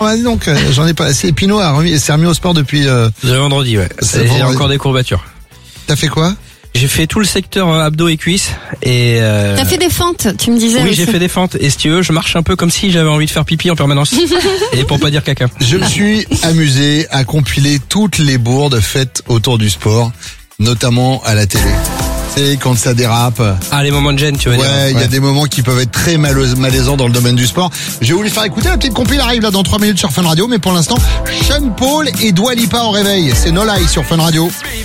Ouais, donc, j'en ai pas assez. Pinot s'est remis au sport depuis... Le vendredi, ouais. C'est J'ai vendredi. encore des courbatures. T'as fait quoi? J'ai fait tout le secteur abdos et cuisses et T'as fait des fentes, tu me disais. oui, aussi. j'ai fait des fentes et si tu veux, je marche un peu comme si j'avais envie de faire pipi en permanence. Et pour pas dire caca. Je me suis amusé à compiler toutes les bourdes faites autour du sport, notamment à la télé. C'est quand ça dérape. Ah, les moments de gêne, tu veux dire. Ouais, il y a des moments qui peuvent être très malaisants dans le domaine du sport. J'ai voulu faire écouter la petite compile, arrive là dans 3 minutes sur Fun Radio, mais pour l'instant, Sean Paul et Dua Lipa en réveil. C'est No Lie sur Fun Radio.